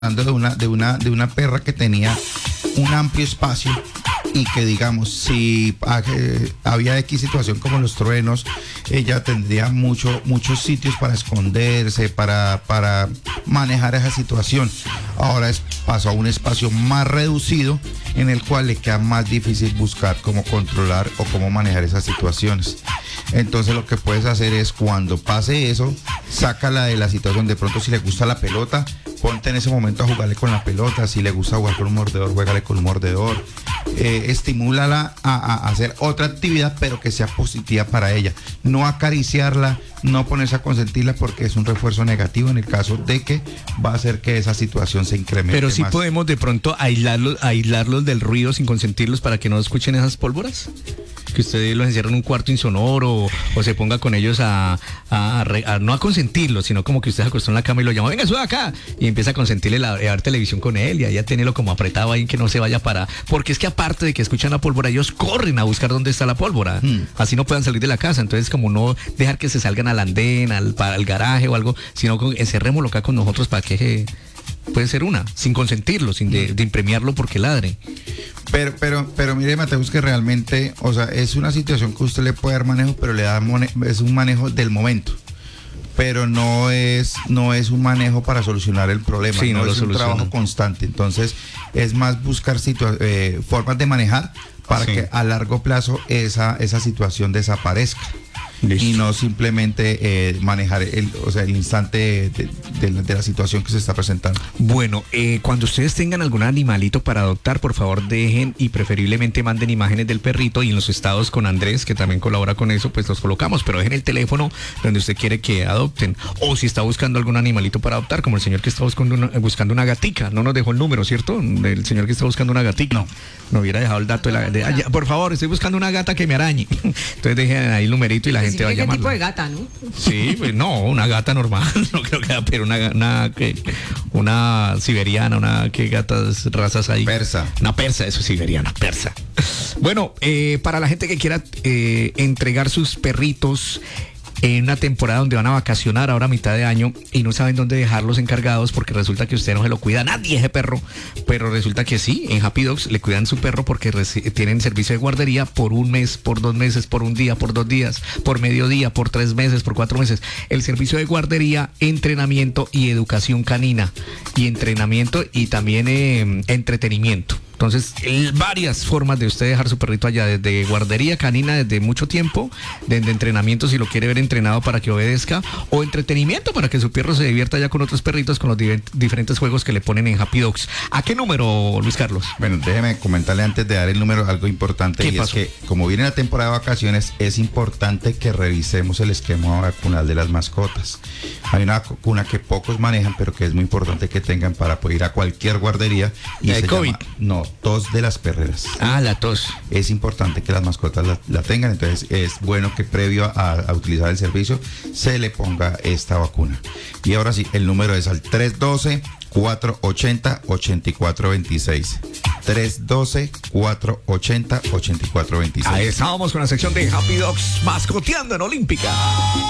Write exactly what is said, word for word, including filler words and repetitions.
hablando de una, de una, de una perra que tenía un amplio espacio y que, digamos, si eh, había X situación como los truenos, ella tendría mucho, muchos sitios para esconderse, para, para manejar esa situación. Ahora es, pasó a un espacio más reducido en el cual le queda más difícil buscar cómo controlar o cómo manejar esas situaciones. Entonces lo que puedes hacer es, cuando pase eso, sácala de la situación. De pronto, si le gusta la pelota, ponte en ese momento a jugarle con la pelota. Si le gusta jugar con un mordedor, juégale con un mordedor. Eh, estimúlala a, a hacer otra actividad, pero que sea positiva para ella. No acariciarla, no ponerse a consentirla, porque es un refuerzo negativo en el caso de que va a hacer que esa situación se incremente. Pero sí más. Podemos de pronto aislarlos, aislarlos del ruido sin consentirlos para que no escuchen esas pólvoras. Que usted los encierre en un cuarto insonoro o, o se ponga con ellos a, a, a, a no a consentirlos, sino como que usted se acostó en la cama y lo llama, venga, sube acá, y empieza a consentirle la, a ver televisión con él y ahí a tenerlo como apretado ahí que no se vaya para, porque es que aparte de que escuchan la pólvora, ellos corren a buscar dónde está la pólvora, hmm. así no puedan salir de la casa. Entonces, como no dejar que se salgan al andén, al, para el garaje o algo, sino con, encerrémoslo acá con nosotros para que je, puede ser una, sin consentirlo, sin de, de impremiarlo porque ladre. Pero, pero, pero mire, Mateus, que realmente, o sea, es una situación que usted le puede dar manejo, pero le da mone- es un manejo del momento. Pero no es, no es un manejo para solucionar el problema, sí, no, no lo es un soluciona. trabajo constante. Entonces, es más buscar situa- eh, formas de manejar para sí. que a largo plazo esa, esa situación desaparezca. Listo. Y no simplemente eh, manejar el, o sea, el instante de, de, de, de la situación que se está presentando. Bueno, eh, cuando ustedes tengan algún animalito para adoptar, por favor dejen y preferiblemente manden imágenes del perrito, y en los estados con Andrés, que también colabora con eso, pues los colocamos, pero dejen el teléfono donde usted quiere que adopten. O si está buscando algún animalito para adoptar, como el señor que está buscando una, buscando una gatica, no nos dejó el número, ¿cierto? El señor que está buscando una gatica. No. No hubiera dejado el dato de la... De, ah, ya, por favor, estoy buscando una gata que me arañe. Entonces dejen ahí el numerito y la gente va a llamar. ¿Qué tipo de gata, no? Sí, pues no, una gata normal, no creo que, pero una, una, que, una siberiana, una, ¿qué gatas, razas hay? Persa. Una persa, eso es siberiana, persa. Bueno, eh, para la gente que quiera eh, entregar sus perritos en una temporada donde van a vacacionar ahora a mitad de año y no saben dónde dejarlos encargados, porque resulta que usted no se lo cuida a nadie ese perro, pero resulta que sí, en Happy Dogs le cuidan su perro porque reci- tienen servicio de guardería por un mes, por dos meses, por un día, por dos días, por medio día, por tres meses, por cuatro meses. El servicio de guardería, entrenamiento y educación canina, y entrenamiento y también eh, entretenimiento. Entonces, el, varias formas de usted dejar su perrito allá, desde guardería canina desde mucho tiempo, desde entrenamiento si lo quiere ver entrenado para que obedezca, o entretenimiento para que su perro se divierta ya con otros perritos con los di- diferentes juegos que le ponen en Happy Dogs. ¿A qué número, Luis Carlos? Bueno, déjeme comentarle antes de dar el número algo importante, y pasó? es que como viene la temporada de vacaciones, es importante que revisemos el esquema vacunal de las mascotas. Hay una vacuna que pocos manejan, pero que es muy importante que tengan para poder ir a cualquier guardería. Y ¿La de se COVID? llama, no, tos de las perreras. Ah, la tos. Es importante que las mascotas la, la tengan, entonces es bueno que previo a, a utilizar el servicio se le ponga esta vacuna. Y ahora sí, el número es al tres uno dos, cuatro ocho cero, ocho cuatro dos seis. tres uno dos, cuatro ocho cero, ocho cuatro dos seis. Ahí estábamos con la sección de Happy Dogs mascoteando en Olímpica.